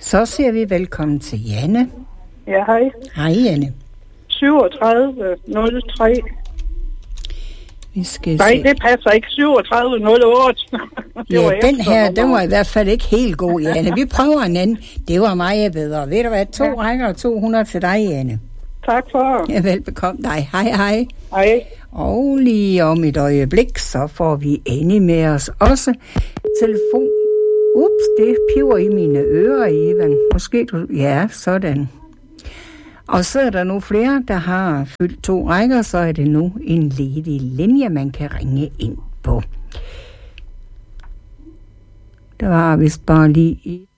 Så siger vi velkommen til Janne. Ja, hej. Hej, Janne. 3703. Vi skal Nej, se. det passer ikke. 3708. Ja, den her, den var i hvert fald ikke helt god, Janne. Vi prøver en anden. Det var meget bedre. Ved du hvad? 2 rækker og 200 til dig, Janne. Tak for. Ja, velbekomme dig. Hej, hej. Hej. Og lige om et øjeblik, så får vi Annie med os også. Telefon. Ups, det piver i mine ører, Ivan. Måske du... Ja, sådan. Og så er der nu flere, der har fyldt 2 rækker, så er det nu en ledig linje, man kan ringe ind på. Der var vist bare lige